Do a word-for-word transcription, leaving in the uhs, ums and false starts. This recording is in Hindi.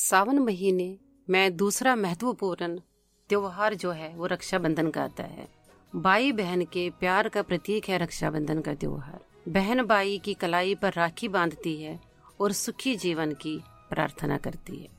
सावन महीने में दूसरा महत्वपूर्ण त्योहार जो है वो रक्षाबंधन का आता है। भाई बहन के प्यार का प्रतीक है रक्षाबंधन का त्योहार। बहन भाई की कलाई पर राखी बांधती है और सुखी जीवन की प्रार्थना करती है।